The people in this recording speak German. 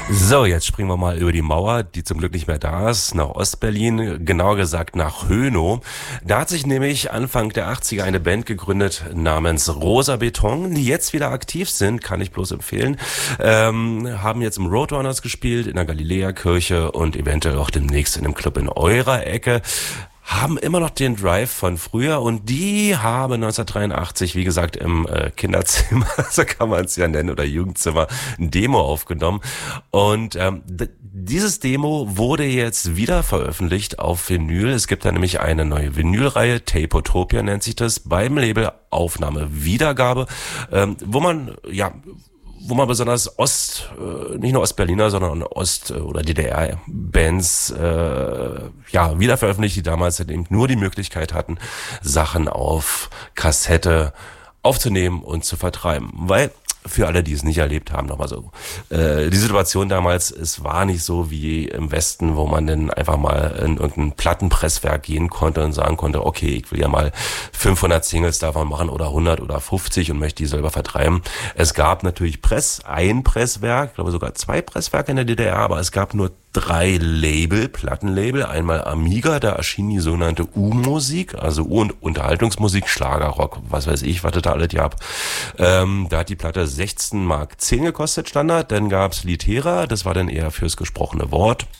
So, jetzt springen wir mal über die Mauer, die zum Glück nicht mehr da ist, nach Ostberlin, genauer gesagt nach Hönow. Da hat sich nämlich Anfang der 80er eine Band gegründet namens Rosa Beton, die jetzt wieder aktiv sind, kann ich bloß empfehlen. Haben jetzt im Roadrunners gespielt, in der Galiläa-Kirche und eventuell auch demnächst in einem Club in eurer Ecke. Haben immer noch den Drive von früher und die haben 1983, wie gesagt, im Kinderzimmer, so kann man es ja nennen, oder Jugendzimmer, ein Demo aufgenommen. Und dieses Demo wurde jetzt wieder veröffentlicht auf Vinyl. Es gibt da nämlich eine neue Vinylreihe, Tapotopia nennt sich das, beim Label Aufnahme Wiedergabe, wo man besonders nicht nur Ostberliner, sondern Ost- oder DDR-Bands wieder veröffentlicht, die damals eben nur die Möglichkeit hatten, Sachen auf Kassette aufzunehmen und zu vertreiben. Weil, für alle, die es nicht erlebt haben, nochmal so, die Situation damals, es war nicht so wie im Westen, wo man dann einfach mal in irgendein Plattenpresswerk gehen konnte und sagen konnte, okay, ich will ja mal 500 Singles davon machen oder 100 oder 50 und möchte die selber vertreiben. Es gab natürlich ein Presswerk, ich glaube sogar 2 Presswerke in der DDR, aber es gab nur 3 Plattenlabel. Einmal Amiga, da erschien die sogenannte U-Musik, also U- und Unterhaltungsmusik, Schlager, Rock, was weiß ich, was es da alles gab. Da hat die Platte 16,10 Mark gekostet, Standard. Dann gab's Litera, das war dann eher fürs gesprochene Wort.